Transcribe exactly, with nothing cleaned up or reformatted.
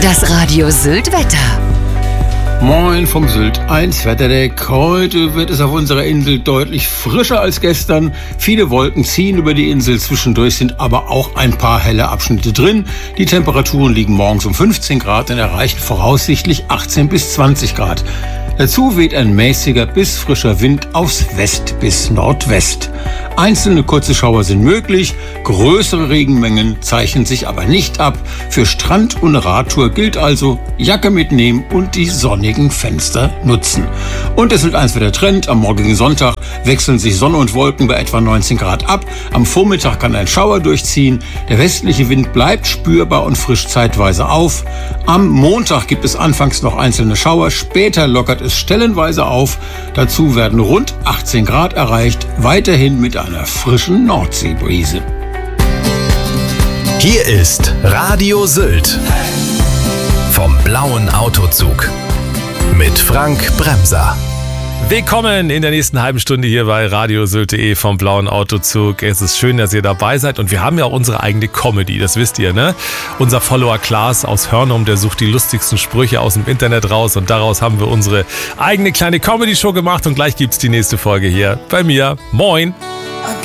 Das Radio Sylt Wetter. Moin vom Sylt eins Wetterdeck. Heute wird es auf unserer Insel deutlich frischer als gestern. Viele Wolken ziehen über die Insel, zwischendurch sind aber auch ein paar helle Abschnitte drin. Die Temperaturen liegen morgens um fünfzehn Grad und erreichen voraussichtlich achtzehn bis zwanzig Grad. Dazu weht ein mäßiger bis frischer Wind aus West bis Nordwest. Einzelne kurze Schauer sind möglich, größere Regenmengen zeichnen sich aber nicht ab. Für Strand und Radtour gilt also Jacke mitnehmen und die sonnigen Fenster nutzen. Und es wird eins wieder Trend. Am morgigen Sonntag wechseln sich Sonne und Wolken bei etwa neunzehn Grad ab. Am Vormittag kann ein Schauer durchziehen. Der westliche Wind bleibt spürbar und frischt zeitweise auf. Am Montag gibt es anfangs noch einzelne Schauer, später lockert es stellenweise auf. Dazu werden rund achtzehn Grad erreicht, weiterhin mit einer frischen Nordseebrise. Hier ist Radio Sylt vom blauen Autozug mit Frank Bremser. Willkommen in der nächsten halben Stunde hier bei Radio Sylt punkt de vom blauen Autozug. Es ist schön, dass ihr dabei seid und wir haben ja auch unsere eigene Comedy, das wisst ihr, ne? Unser Follower Klaas aus Hörnum, der sucht die lustigsten Sprüche aus dem Internet raus und daraus haben wir unsere eigene kleine Comedy-Show gemacht und gleich gibt's die nächste Folge hier bei mir. Moin!